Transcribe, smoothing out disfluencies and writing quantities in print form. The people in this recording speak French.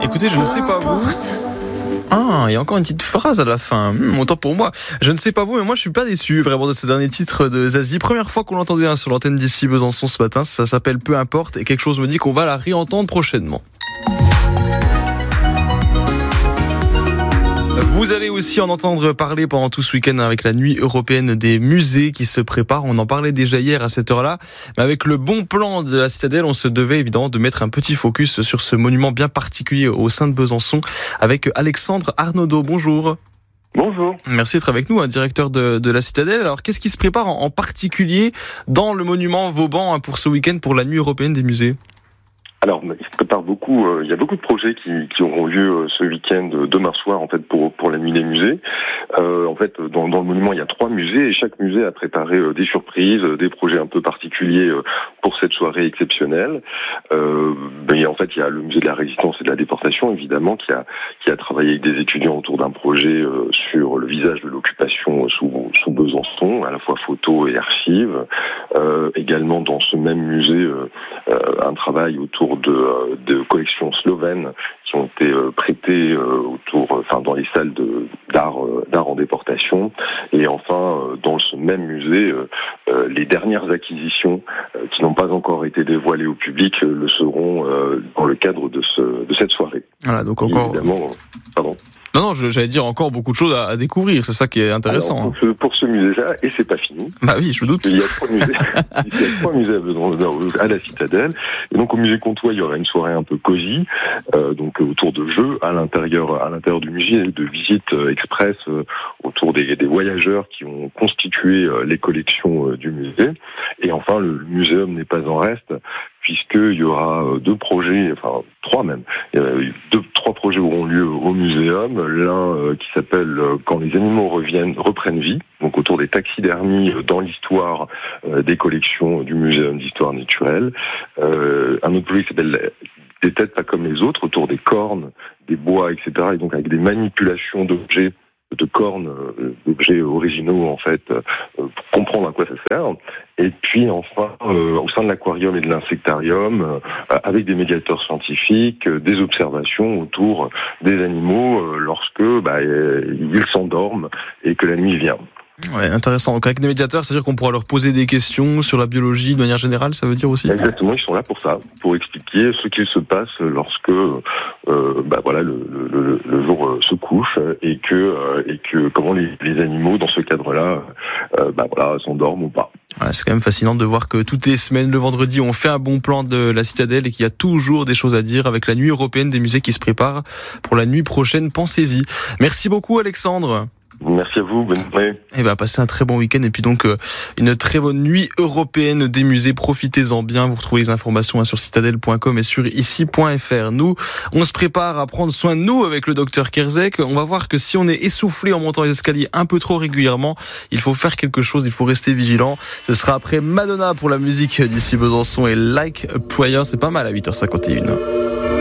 Écoutez, je ne sais pas vous. Ah, il y a encore une petite phrase à la fin. Autant pour moi. Je ne sais pas vous, mais moi je suis pas déçu vraiment de ce dernier titre de Zazie. Première fois qu'on l'entendait sur l'antenne d'ici Besançon ce matin. Ça s'appelle Peu importe et quelque chose me dit qu'on va la réentendre prochainement. Vous allez aussi en entendre parler pendant tout ce week-end avec la nuit européenne des musées qui se prépare. On en parlait déjà hier à cette heure-là. Mais avec le bon plan de la Citadelle, on se devait évidemment de mettre un petit focus sur ce monument bien particulier au sein de Besançon avec Alexandre Arnaudot. Bonjour. Bonjour. Merci d'être avec nous, directeur de la Citadelle. Alors, qu'est-ce qui se prépare en particulier dans le monument Vauban pour ce week-end pour la nuit européenne des musées ? Alors, il se prépare beaucoup. Il y a beaucoup de projets qui auront lieu ce week-end, demain soir, en fait, pour la nuit des musées. En fait, dans le monument, il y a 3 musées et chaque musée a préparé des surprises, des projets un peu particuliers pour cette soirée exceptionnelle. Et en fait, il y a le musée de la Résistance et de la Déportation, évidemment, qui a travaillé avec des étudiants autour d'un projet sur le visage de l'occupation sous Besançon, à la fois photos et archives. Également, dans ce même musée, un travail autour de collections slovènes qui ont été prêtées dans les salles d'art en déportation. Et enfin, dans ce même musée, les dernières acquisitions qui n'ont pas encore été dévoilées au public le seront dans le cadre de cette soirée. Voilà, donc encore. Évidemment, pardon. Non, j'allais dire encore beaucoup de choses à découvrir, c'est ça qui est intéressant. Alors, pour ce musée-là, et c'est pas fini. Bah oui, je me doute. Il y a 3 musées. Il y a 3 musées à la Citadelle. Et donc au musée Comtois, il y aura une soirée un peu cosy, donc autour de jeux à l'intérieur du musée, de visites express autour des voyageurs qui ont constitué les collections du musée. Et enfin, le muséum n'est pas en reste, puisqu'il y aura 2 projets, enfin 3 même. 3 projets auront lieu au muséum. L'un qui s'appelle Quand les animaux reprennent vie, donc autour des taxidermies dans l'histoire des collections du muséum d'histoire naturelle. Un autre projet qui s'appelle Des têtes pas comme les autres, autour des cornes, des bois, etc. Et donc avec des manipulations d'objets, de cornes, d'objets originaux en fait, pour comprendre à quoi ça sert. Et puis enfin, au sein de l'aquarium et de l'insectarium, avec des médiateurs scientifiques, des observations autour des animaux lorsque ils s'endorment et que la nuit vient. Ouais, intéressant. Donc avec des médiateurs, c'est-à-dire qu'on pourra leur poser des questions sur la biologie de manière générale, ça veut dire aussi ? Exactement, ils sont là pour ça, pour expliquer ce qu'il se passe lorsque le jour se couche et que comment les animaux dans ce cadre-là s'endorment ou pas. Ouais, c'est quand même fascinant de voir que toutes les semaines, le vendredi, on fait un bon plan de la Citadelle et qu'il y a toujours des choses à dire avec la nuit européenne des musées qui se prépare pour la nuit prochaine. Pensez-y. Merci beaucoup, Alexandre. Merci à vous, bonne journée. Passez un très bon week-end et puis donc une très bonne nuit européenne des musées. Profitez-en bien. Vous retrouvez les informations sur citadelle.com et sur ici.fr. Nous, on se prépare à prendre soin de nous avec le docteur Kerzek. On va voir que si on est essoufflé en montant les escaliers un peu trop régulièrement, il faut faire quelque chose, il faut rester vigilant. Ce sera après Madonna pour la musique d'ici Besançon et Like a Prayer. C'est pas mal à 8h51.